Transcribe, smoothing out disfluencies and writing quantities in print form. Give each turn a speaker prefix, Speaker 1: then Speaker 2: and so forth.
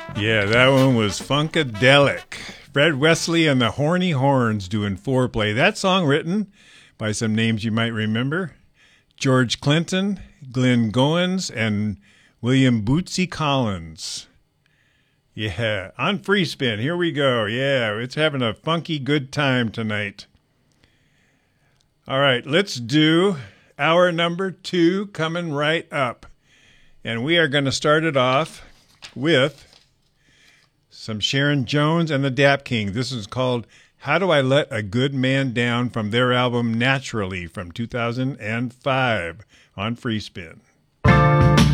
Speaker 1: Yeah, that one was Funkadelic. Fred Wesley and the Horny Horns doing Foreplay. That song written by some names you might remember. George Clinton, Glenn Goins, and William Bootsy Collins. Yeah, on Free Spin. Here we go. Yeah, it's having a funky good time tonight. All right, let's do hour number 2 coming right up. And we are going to start it off with some Sharon Jones and the Dap King. This is called How Do I Let a Good Man Down from their album Naturally from 2005 on Free Spin.